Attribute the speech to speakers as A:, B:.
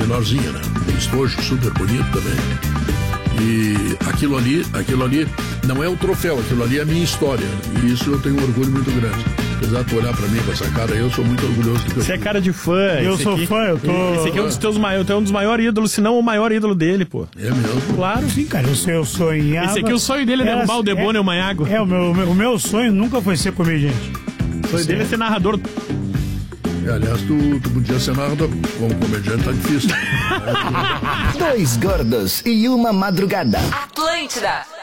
A: menorzinha, né? Tem estojo super bonito também. E aquilo ali não é um troféu, aquilo ali é a minha história. E isso eu tenho um orgulho muito grande. Apesar de tu olhar pra mim com essa cara, eu sou muito orgulhoso do que eu fiz.
B: Você é cara de fã.
C: Eu sou fã, eu tô...
B: Esse aqui é um dos teus maiores, um dos maiores ídolos, se não o maior ídolo dele, pô.
A: É mesmo?
B: Claro.
C: Sim, cara, eu sonhava...
B: Esse aqui, o sonho dele é derrubar o Debona e o Maiago.
C: O meu sonho nunca foi ser comediante.
B: O sonho dele é ser narrador.
A: Aliás, tu podia ser narrador. Como comediante tá difícil.
D: Dois gordos e uma madrugada.
E: Atlântida.